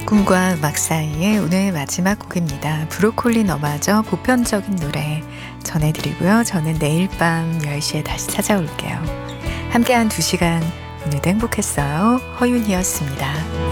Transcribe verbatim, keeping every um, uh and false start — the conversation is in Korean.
꿈과 음악 사이의 오늘 마지막 곡입니다. 브로콜리 너마저 보편적인 노래 전해드리고요. 저는 내일 밤 열 시에 다시 찾아올게요. 함께한 두 시간 오늘도 행복했어요. 허윤이었습니다.